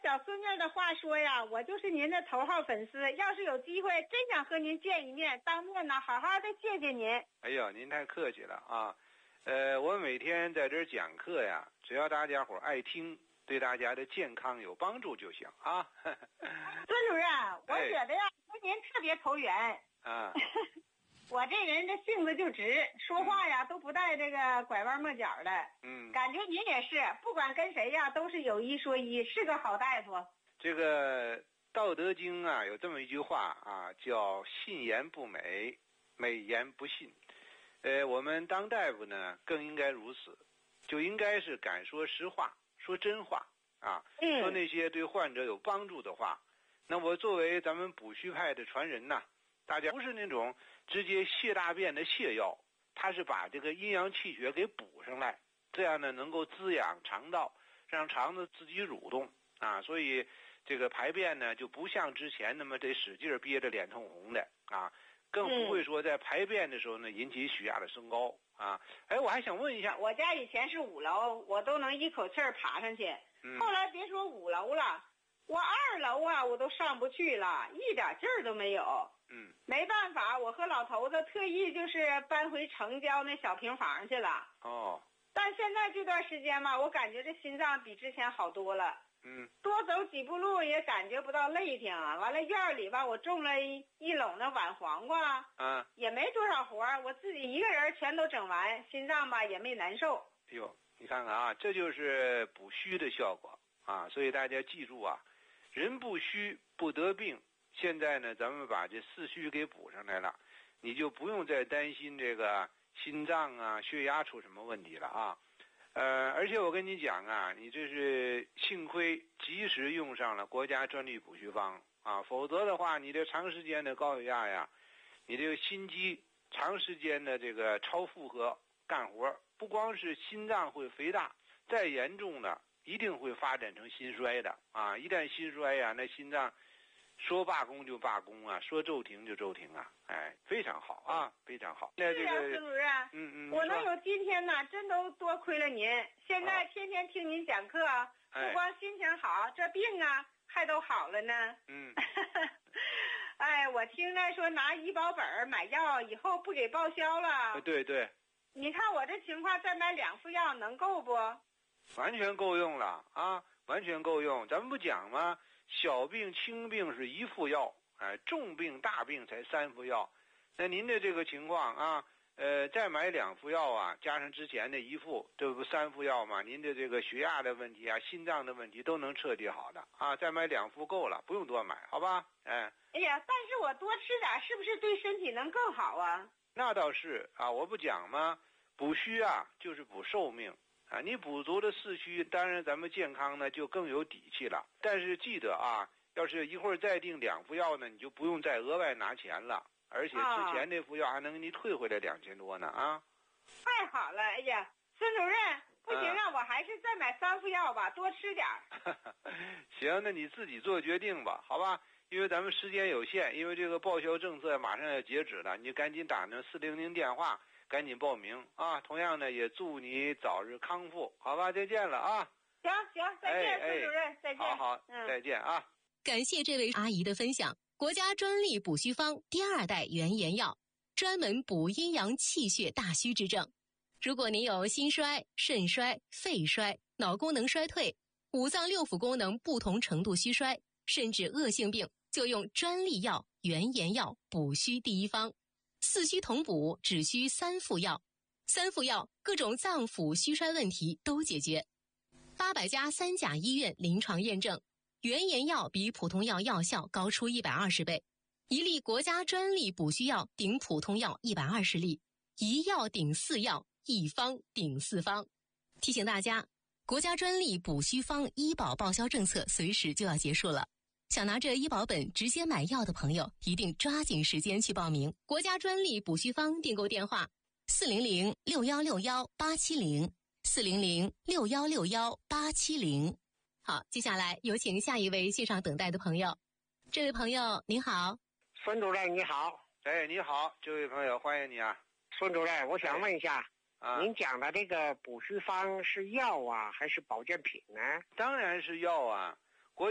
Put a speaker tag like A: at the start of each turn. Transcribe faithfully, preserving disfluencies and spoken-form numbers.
A: 小孙女的话说呀，我就是您的头号粉丝，要是有机会真想和您见一面，当面呢好好的谢谢您。
B: 哎呦，您太客气了啊。呃，我每天在这儿讲课呀，只要大家伙爱听，对大家的健康有帮助就行啊。
A: 孙主任，我觉得呀，跟您特别投缘
B: 啊。
A: 我这人的性子就直，说话呀、嗯、都不带这个拐弯抹角的。
B: 嗯，
A: 感觉您也是，不管跟谁呀，都是有一说一，是个好大夫。
B: 这个《道德经》啊，有这么一句话啊，叫“信言不美，美言不信”。呃，我们当大夫呢，更应该如此，就应该是敢说实话，说真话啊，
A: 嗯、
B: 说那些对患者有帮助的话。那我作为咱们补虚派的传人呐，大家不是那种直接泻大便的泻药，它是把这个阴阳气血给补上来，这样呢能够滋养肠道，让肠子自己蠕动啊，所以这个排便呢就不像之前那么得使劲憋着脸通红的啊，更不会说在排便的时候呢引起血压的升高啊。哎，我还想问一下，
A: 我家以前是五楼，我都能一口气儿爬上去，
B: 嗯、
A: 后来别说五楼了，我二楼啊我都上不去了，一点劲儿都没有。
B: 嗯，
A: 没办法，我和老头子特意就是搬回城郊那小平房去了。
B: 哦，
A: 但现在这段时间吧，我感觉这心脏比之前好多了。
B: 嗯，
A: 多走几步路也感觉不到累挺啊。完了院里吧，我种了一一垄的碗黄瓜，
B: 啊，
A: 也没多少活儿，我自己一个人全都整完，心脏吧也没难受。
B: 哎呦，你看看啊，这就是补虚的效果啊！所以大家记住啊，人不虚不得病。现在呢，咱们把这四虚给补上来了，你就不用再担心这个心脏啊、血压出什么问题了啊。呃，而且我跟你讲啊，你这是幸亏及时用上了国家专利补虚方啊，否则的话，你这长时间的高血压呀，你这个心肌长时间的这个超负荷干活，不光是心脏会肥大，再严重的一定会发展成心衰的啊！一旦心衰呀，那心脏说罢工就罢工啊，说骤停就骤停啊，哎，非常好啊，非常好。
A: 是啊，孙主任，
B: 嗯嗯，
A: 我能有今天呢，真都多亏了您。现在天天听您讲课，哦、不光心情好，这病啊还都好了呢。
B: 嗯，
A: 哎，我听着说拿医保本买药以后不给报销了。
B: 对对。
A: 你看我这情况，再买两副药能够不？
B: 完全够用了啊，完全够用。咱们不讲吗？小病轻病是一副药，哎，重病大病才三副药。那您的这个情况啊，呃，再买两副药啊，加上之前的一副，这不三副药嘛？您的这个血压的问题啊，心脏的问题都能彻底好的啊。再买两副够了，不用多买，好吧？哎。
A: 哎呀，但是我多吃点，是不是对身体能更好啊？
B: 那倒是啊，我不讲吗？补虚啊，就是补寿命。啊，你补足了四虚，当然咱们健康呢就更有底气了。但是记得啊，要是一会儿再订两副药呢，你就不用再额外拿钱了，而且之前那副药还能给你退回来两千多呢啊！
A: 太好了，哎呀，孙主任，不行啊，我还是再买三副药吧，多吃点儿。
B: 行，那你自己做决定吧，好吧？因为咱们时间有限，因为这个报销政策马上要截止了，你就赶紧打那四零零电话。赶紧报名啊！同样呢，也祝你早日康复，好吧？再见了啊！
A: 行行，再见，孙、哎、主任，再见。
B: 好好，嗯、再见啊！
C: 感谢这位阿姨的分享。国家专利补虚方第二代原研药，专门补阴阳气血大虚之症。如果您有心衰、肾衰、肺衰、脑功能衰退、五脏六腑功能不同程度虚衰，甚至恶性病，就用专利药原研药补虚第一方。四虚同补，只需三副药，三副药各种脏腑虚衰问题都解决。八百家三甲医院临床验证，原研药比普通药药效高出一百二十倍，一粒国家专利补虚药顶普通药一百二十粒，一药顶四药，一方顶四方。提醒大家，国家专利补虚方医保报销政策随时就要结束了。想拿着医保本直接买药的朋友，一定抓紧时间去报名。国家专利补虚方订购电话：四零零六幺六幺八七零，四零零六幺六幺八七零。好，接下来有请下一位线上等待的朋友。这位朋友您好。
D: 孙主任你好。
B: 哎，你好，这位朋友，欢迎你啊。
D: 孙主任，我想问一下，
B: 哎、啊，
D: 您讲的这个补虚方是药啊，还是保健品呢？
B: 当然是药啊。